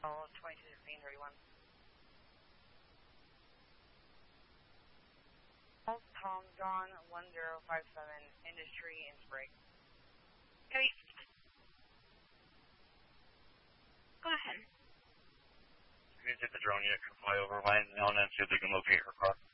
Oh, 221631. Tom John 1057 Industry in Sprague. Okay. Go ahead. You can take the drone unit, can fly over, land on and see if they can locate her car.